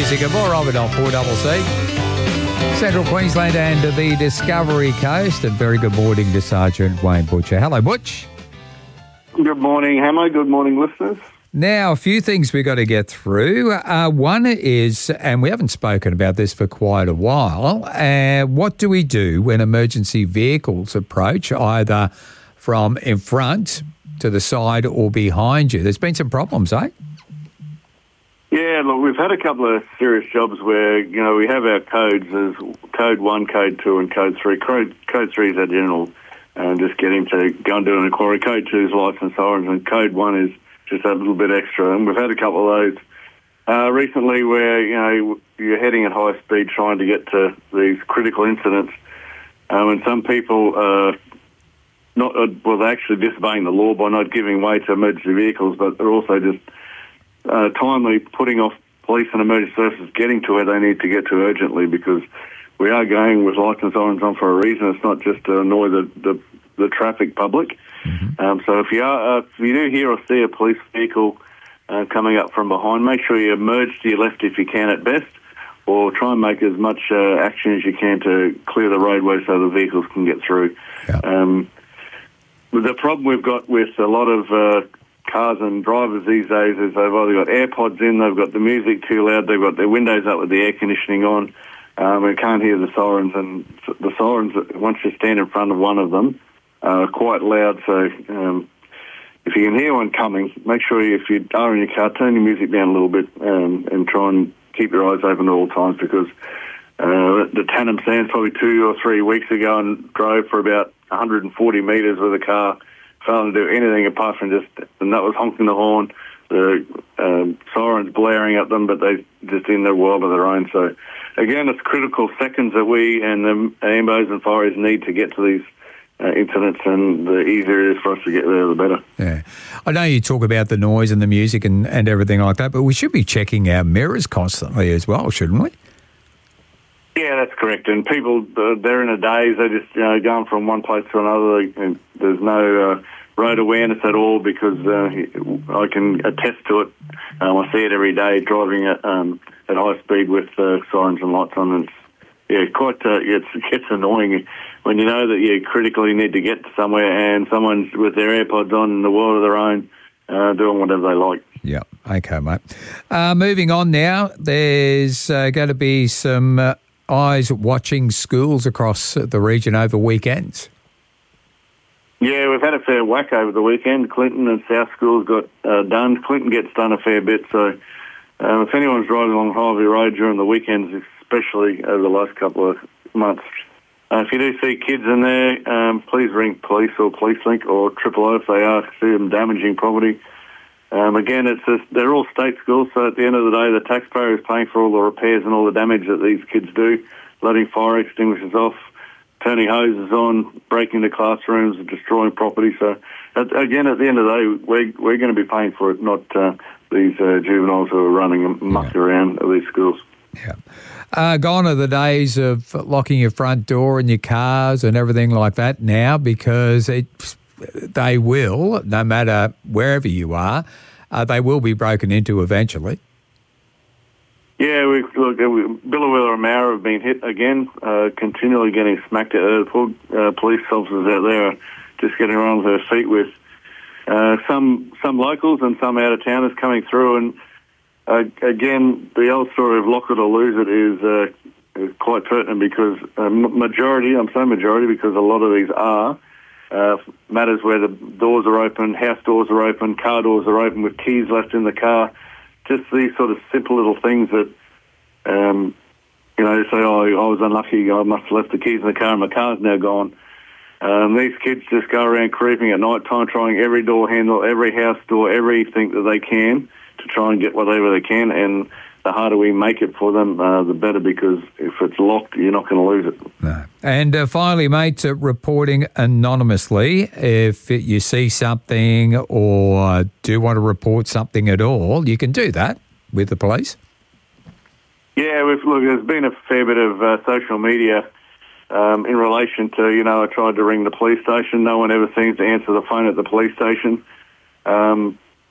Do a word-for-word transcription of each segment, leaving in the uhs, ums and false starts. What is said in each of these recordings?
music and more of it on four C C. Central Queensland and the Discovery Coast. And very good morning to Sergeant Wayne Butcher. Hello, Butch. Good morning, Hamo. Good morning, listeners. Now, a few things we've got to get through. Uh, one is, and we haven't spoken about this for quite a while, uh, what do we do when emergency vehicles approach either from in front to the side or behind you? There's been some problems, eh? Yeah, look, we've had a couple of serious jobs where, you know, we have our codes. There's code one, code two, and code three. Code, code three is our general, and uh, just get him to go and do an inquiry. Code two is lights and sirens, and code one is just a little bit extra. And we've had a couple of those uh, recently where, you know, you're heading at high speed trying to get to these critical incidents. Um, and some people are not, uh, well, they're actually disobeying the law by not giving way to emergency vehicles, but they're also just uh, timely putting off police and emergency services getting to where they need to get to urgently, because we are going with lights and sirens on for a reason. It's not just to annoy the, the, the traffic public. Mm-hmm. Um, so if you are, uh, if you do hear or see a police vehicle uh, coming up from behind, make sure you merge to your left if you can at best, or try and make as much uh, action as you can to clear the roadway so the vehicles can get through. Yeah. Um, the problem we've got with a lot of uh, cars and drivers these days is they've either got AirPods in, they've got the music too loud, they've got their windows up with the air conditioning on, um, and can't hear the sirens. And the sirens, once you stand in front of one of them, are quite loud. So um, if you can hear one coming, make sure you, if you are in your car, turn your music down a little bit um, and try and keep your eyes open at all times, because uh, the Tannum Sands probably two or three weeks ago and drove for about one hundred forty metres with a car, failing to do anything apart from just, and that was honking the horn, the um, sirens blaring at them, but they just in their world of their own. So again, it's critical seconds that we and the A M Os and fireys need to get to these Uh, incidents, and the easier it is for us to get there, the better. Yeah. I know you talk about the noise and the music and, and everything like that, but we should be checking our mirrors constantly as well, shouldn't we? Yeah, that's correct. And people, uh, they're in a daze. They're just, you know, going from one place to another. And there's no uh, road awareness at all, because uh, I can attest to it. Um, I see it every day driving at, um, at high speed with uh, sirens and lights on. And it's, yeah, quite, uh, it's, it gets annoying when you know that you critically need to get somewhere and someone's with their AirPods on in the world of their own, uh, doing whatever they like. Yeah, okay, mate. Uh, moving on now, there's uh, going to be some uh, eyes watching schools across the region over weekends. Yeah, we've had a fair whack over the weekend. Clinton and South schools got uh, done. Clinton gets done a fair bit, so uh, if anyone's driving along Harvey Road during the weekends, especially over the last couple of months, Uh, if you do see kids in there, um, please ring police or Police Link or Triple O if they are, see them damaging property. Um, again, it's just, they're all state schools, so at the end of the day, the taxpayer is paying for all the repairs and all the damage that these kids do, letting fire extinguishers off, turning hoses on, breaking the classrooms, destroying property. So, at, again, at the end of the day, we're, we're going to be paying for it, not uh, these uh, juveniles who are running amok yeah. around at these schools. Yeah. Uh, gone are the days of locking your front door and your cars and everything like that now, because it, they will, no matter wherever you are, uh, they will be broken into eventually. Yeah, we look, Billawilla and Mara have been hit again, uh, continually getting smacked at. The uh, police officers out there are just getting around with their feet with uh, some some locals and some out-of-towners coming through. And Uh, again, the old story of lock it or lose it is, uh, is quite pertinent, because uh, majority, I'm saying majority because a lot of these are, uh, matters where the doors are open, house doors are open, car doors are open with keys left in the car, just these sort of simple little things that, um, you know, say, oh, I was unlucky, I must have left the keys in the car and my car's now gone. Um, these kids just go around creeping at night time, trying every door handle, every house door, everything that they can to try and get whatever they can, and the harder we make it for them, uh, the better, because if it's locked, you're not going to lose it. No. And uh, finally, mate, uh, reporting anonymously. If you see something or do want to report something at all, you can do that with the police. Yeah, we've, look, there's been a fair bit of uh, social media um, in relation to, you know, I tried to ring the police station. No one ever seems to answer the phone at the police station. Um, look,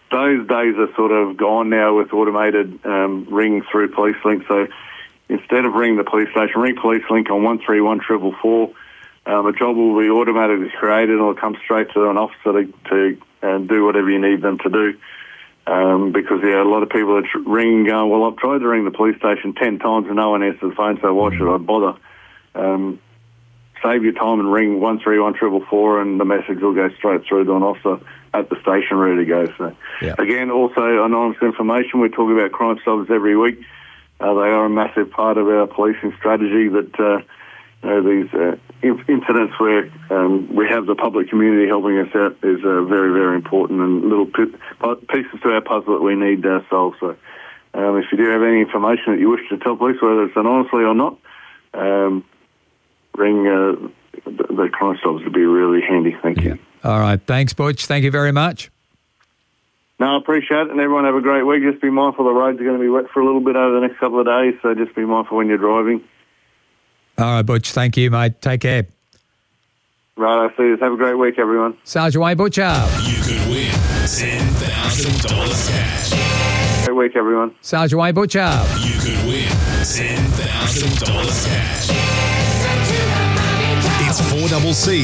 those days are sort of gone now with automated um, ring through Police Link. So instead of ringing the police station, ring Police Link on one three one four four four. Um, a job will be automatically created and it'll come straight to an officer to, to uh, do whatever you need them to do. Um, because, yeah, a lot of people are tr- ringing going, well, I've tried to ring the police station ten times and no one answers the phone, so why should I bother? Um, save your time and ring one three one four four four and the message will go straight through to an officer at the station ready to go. So, yeah. Again, also anonymous information. We talk about Crime Stoppers every week. Uh, they are a massive part of our policing strategy that... Uh, You know, these uh, incidents where um, we have the public community helping us out is uh, very, very important and little pieces to our puzzle that we need uh, solved. So um, if you do have any information that you wish to tell police, whether it's anonymously or not, um, ring uh, the, the Crime Stoppers would be really handy. Thank you. Yeah. All right. Thanks, Butch. Thank you very much. No, I appreciate it, and everyone have a great week. Just be mindful the roads are going to be wet for a little bit over the next couple of days, so just be mindful when you're driving. All right, Butch. Thank you, mate. Take care. Right, I see you. Have a great week, everyone. Sergeant Wayne Butcher. You could win ten thousand dollars cash. Great week, everyone. Sergeant Wayne Butcher. You could win ten thousand dollars cash. It's four C C